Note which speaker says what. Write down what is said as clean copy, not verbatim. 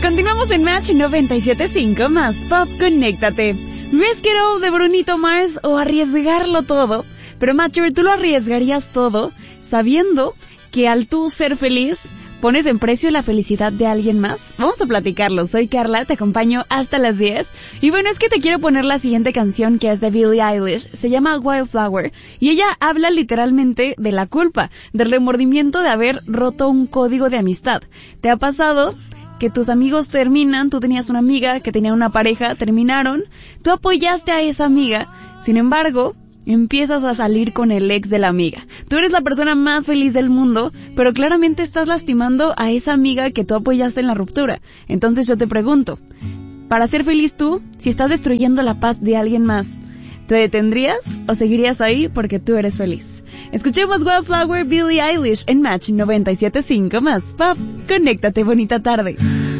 Speaker 1: Continuamos en Match 97.5 más Pop, conéctate. Risk It All de Brunito Mars o arriesgarlo todo. Pero Matcher, ¿tú lo arriesgarías todo sabiendo que al tú ser feliz pones en precio la felicidad de alguien más? Vamos a platicarlo. Soy Carla, te acompaño hasta las 10. Y bueno, es que te quiero poner la siguiente canción, que es de Billie Eilish. Se llama Wildflower. Y ella habla literalmente de la culpa, del remordimiento de haber roto un código de amistad. ¿Te ha pasado que tus amigos terminan? Tú tenías una amiga que tenía una pareja, terminaron, tú apoyaste a esa amiga, sin embargo, empiezas a salir con el ex de la amiga. Tú eres la persona más feliz del mundo, pero claramente estás lastimando a esa amiga que tú apoyaste en la ruptura. Entonces yo te pregunto, para ser feliz tú, si estás destruyendo la paz de alguien más, ¿te detendrías o seguirías ahí porque tú eres feliz? Escuchemos Wildflower, Billie Eilish en Match 97.5 más Pop. Conéctate, bonita tarde.